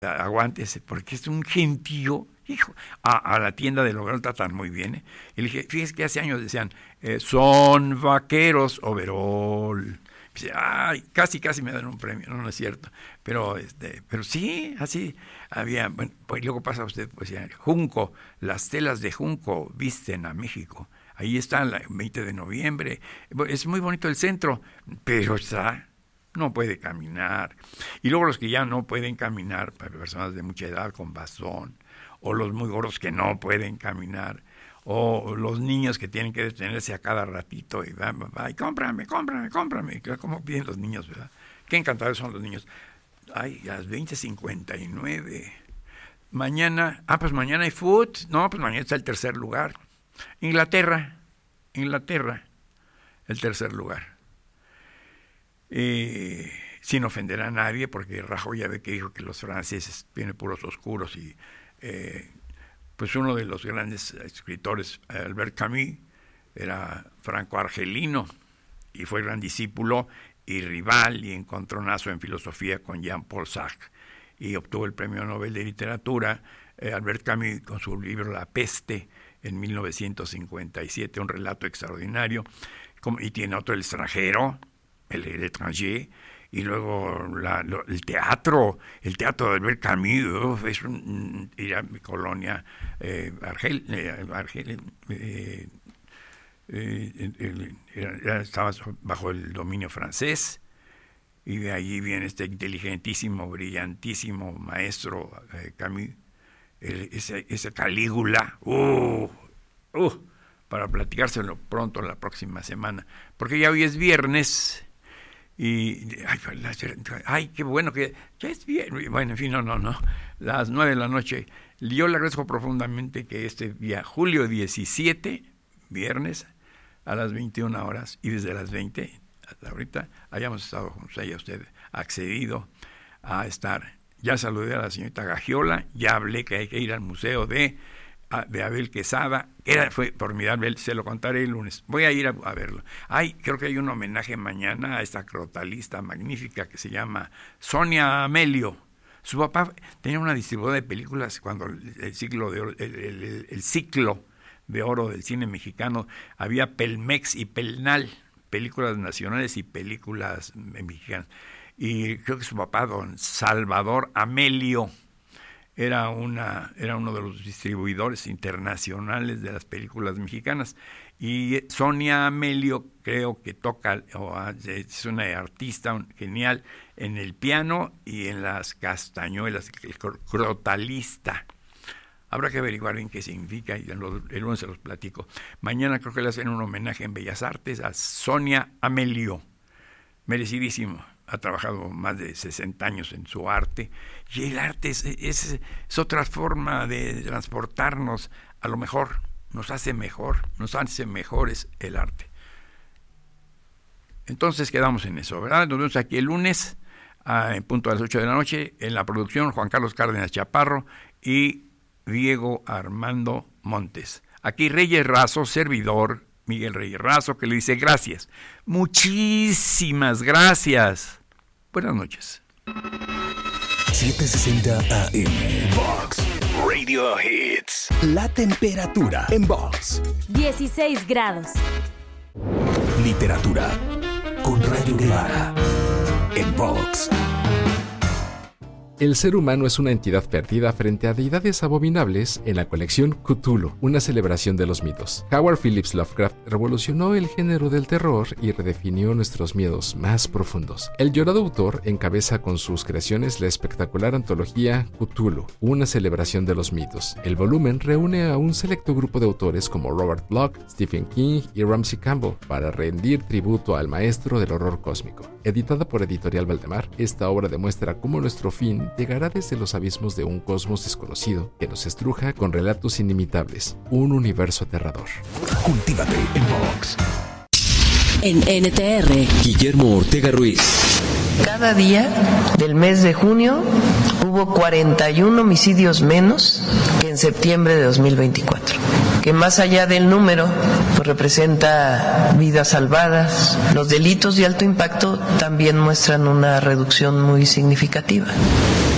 aguántese, porque es un gentío, hijo. A la tienda del overol tratan muy bien, ¿eh? Y le dije, fíjese que hace años decían, son vaqueros overol. Dice, ay, casi me dan un premio, no es cierto. Pero sí, así había. Bueno, pues luego pasa usted, pues ya, junco, las telas de junco visten a México. Ahí está el 20 de noviembre. Es muy bonito el centro, pero no puede caminar. Y luego los que ya no pueden caminar, personas de mucha edad con bastón, o los muy gordos que no pueden caminar, o los niños que tienen que detenerse a cada ratito y cómprame, como piden los niños, ¿verdad? Qué encantadores son los niños. Ay, a las 20:59. Mañana hay food. No, pues mañana está el tercer lugar. Inglaterra, el tercer lugar. Sin ofender a nadie, porque Rajoy ya ve que dijo que los franceses tienen puros oscuros y pues uno de los grandes escritores, Albert Camus, era franco-argelino y fue gran discípulo y rival y encontronazo en filosofía con Jean-Paul Sartre y obtuvo el Premio Nobel de Literatura, Albert Camus, con su libro La Peste en 1957, un relato extraordinario, y tiene otro, El extranjero, El étranger, y luego el teatro de Albert Camus, ir a mi colonia, Argel, estaba bajo el dominio francés, y de allí viene este inteligentísimo, brillantísimo maestro Camus, ese Calígula, para platicárselo pronto la próxima semana, porque ya hoy es viernes. Y, qué bueno que ya es bien. Bueno, en fin, no. Las 9 de la noche. Yo le agradezco profundamente que este día, julio 17, viernes, a las 21 horas, y desde las 20 hasta ahorita, hayamos estado juntos, haya usted accedido a estar. Ya saludé a la señorita Gagiola, ya hablé que hay que ir al museo de Abel Quesada, fue formidable, se lo contaré el lunes. Voy a ir a verlo. Creo que hay un homenaje mañana a esta crotalista magnífica que se llama Sonia Amelio. Su papá tenía una distribuidora de películas cuando el ciclo de oro del cine mexicano, había Pelmex y Pelnal, películas nacionales y películas mexicanas. Y creo que su papá, don Salvador Amelio, era uno de los distribuidores internacionales de las películas mexicanas. Y Sonia Amelio creo que toca, es una artista genial en el piano y en las castañuelas, el crotalista. Habrá que averiguar bien qué significa y el lunes se los platico. Mañana creo que le hacen un homenaje en Bellas Artes a Sonia Amelio. Merecidísimo. Ha trabajado más de 60 años en su arte, y el arte es otra forma de transportarnos a lo mejor, nos hace mejores el arte. Entonces quedamos en eso, ¿verdad? Nos vemos aquí el lunes, en punto a las 8 de la noche, en la producción Juan Carlos Cárdenas Chaparro y Diego Armando Montes. Aquí Reyes Razo, servidor Miguel Reyes Razo, que le dice gracias, muchísimas gracias. Buenas noches. 760 AM Vox Radio Hits. La temperatura en Vox: 16 grados. Literatura con Rayo Guevara en Vox. El ser humano es una entidad perdida frente a deidades abominables en la colección Cthulhu, una celebración de los mitos. Howard Phillips Lovecraft revolucionó el género del terror y redefinió nuestros miedos más profundos. El llorado autor encabeza con sus creaciones la espectacular antología Cthulhu, una celebración de los mitos. El volumen reúne a un selecto grupo de autores como Robert Bloch, Stephen King y Ramsey Campbell para rendir tributo al maestro del horror cósmico. Editada por Editorial Valdemar, esta obra demuestra cómo nuestro fin llegará desde los abismos de un cosmos desconocido que nos estruja con relatos inimitables, un universo aterrador. Cultívate en Vox. En NTR, Guillermo Ortega Ruiz. Cada día del mes de junio hubo 41 homicidios menos que en septiembre de 2024, que más allá del número, pues representa vidas salvadas. Los delitos de alto impacto también muestran una reducción muy significativa.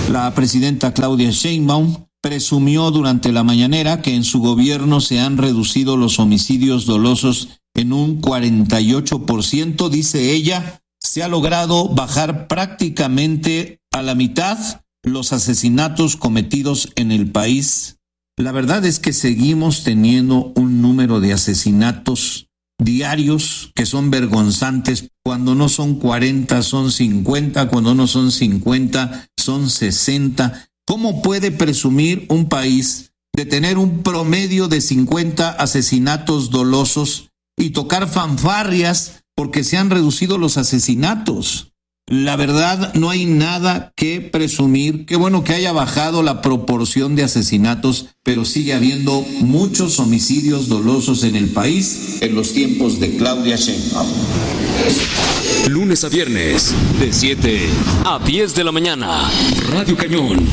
La presidenta Claudia Sheinbaum presumió durante la mañanera que en su gobierno se han reducido los homicidios dolosos en un 48%, dice ella. Se ha logrado bajar prácticamente a la mitad los asesinatos cometidos en el país. La verdad es que seguimos teniendo un número de asesinatos diarios que son vergonzantes. Cuando no son 40, son 50, cuando no son 50, son 60. ¿Cómo puede presumir un país de tener un promedio de 50 asesinatos dolosos y tocar fanfarrias porque se han reducido los asesinatos? La verdad, no hay nada que presumir. Qué bueno que haya bajado la proporción de asesinatos, pero sigue habiendo muchos homicidios dolosos en el país en los tiempos de Claudia Sheinbaum. Lunes a viernes, de 7 a 10 de la mañana. Radio Cañón.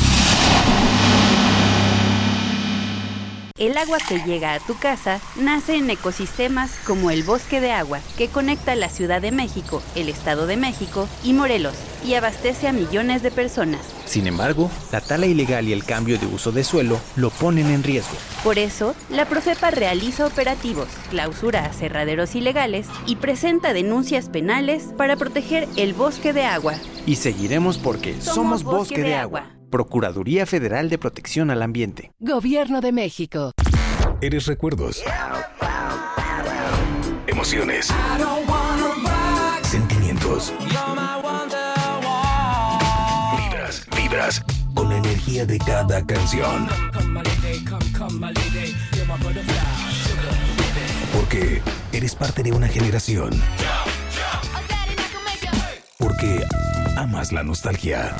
El agua que llega a tu casa nace en ecosistemas como el Bosque de Agua, que conecta la Ciudad de México, el Estado de México y Morelos, y abastece a millones de personas. Sin embargo, la tala ilegal y el cambio de uso de suelo lo ponen en riesgo. Por eso, la Profepa realiza operativos, clausura aserraderos ilegales y presenta denuncias penales para proteger el Bosque de Agua. Y seguiremos porque somos Bosque de Agua. Procuraduría Federal de Protección al Ambiente. Gobierno de México. Eres recuerdos. Emociones. Sentimientos. Vibras con la energía de cada canción. Porque eres parte de una generación. Porque amas la nostalgia.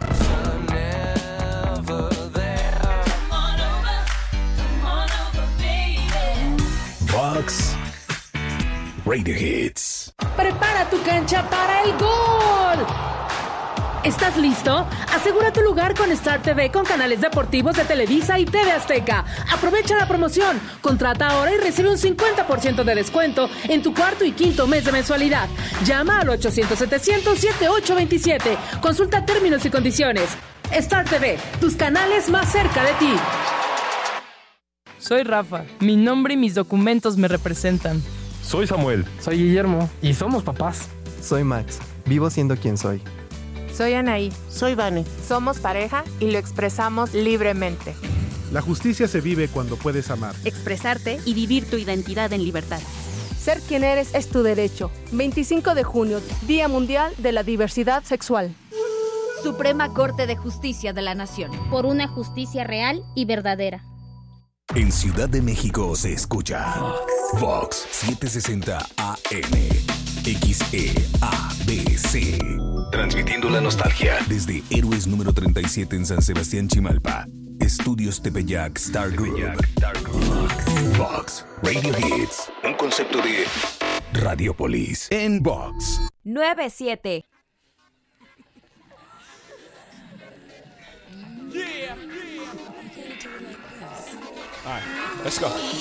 Vox Radio Hits. Prepara tu cancha para el gol. ¿Estás listo? Asegura tu lugar con Star TV con canales deportivos de Televisa y TV Azteca. Aprovecha la promoción. Contrata ahora y recibe un 50% de descuento en tu cuarto y quinto mes de mensualidad. Llama al 800-700-7827. Consulta términos y condiciones. Star TV, tus canales más cerca de ti. Soy Rafa. Mi nombre y mis documentos me representan. Soy Samuel. Soy Guillermo. Y somos papás. Soy Max. Vivo siendo quien soy. Soy Anaí. Soy Vane. Somos pareja y lo expresamos libremente. La justicia se vive cuando puedes amar, expresarte y vivir tu identidad en libertad. Ser quien eres es tu derecho. 25 de junio, Día Mundial de la Diversidad Sexual. Suprema Corte de Justicia de la Nación. Por una justicia real y verdadera. En Ciudad de México se escucha Vox 760 AM XEABC, transmitiendo la nostalgia desde Héroes número 37 en San Sebastián, Chimalpa. Estudios Tepeyac Star Group. Vox Radio Hits, un concepto de Radiopolis en Vox 97. All right, let's go.